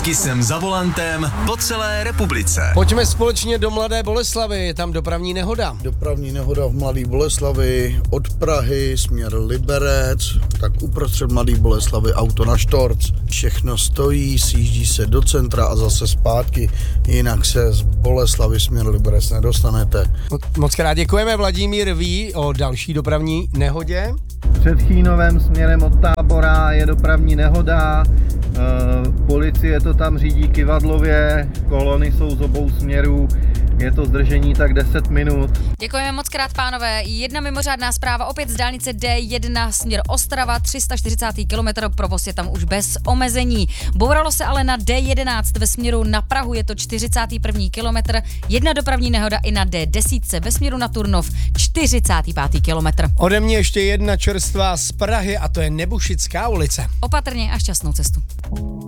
Vždycky jsem za volantem po celé republice. Pojďme společně do Mladé Boleslavi, je tam dopravní nehoda. Dopravní nehoda v Mladé Boleslavi od Prahy směr Liberec, tak uprostřed Mladé Boleslavy auto na štorc. Všechno stojí, sjíždí se do centra a zase zpátky, jinak se z Boleslavy směr Liberec nedostanete. Moc krát děkujeme. Vladimír ví o další dopravní nehodě. Před Chýnovem směrem od Tábora je dopravní nehoda, policie to tam řídí kyvadlově, kolony jsou z obou směrů, je to zdržení tak 10 minut. Děkujeme moc krát, pánové. Jedna mimořádná zpráva opět z dálnice D1 směr Ostrava, 340. kilometr, provoz je tam už bez omezení. Bouralo se ale na D11 ve směru na Prahu, je to 41. kilometr, jedna dopravní nehoda i na D10 ve směru na Turnov, 45. kilometr. Ode mě ještě jedna čerstvá z Prahy a to je Nebušická ulice. Opatrně a šťastnou cestu.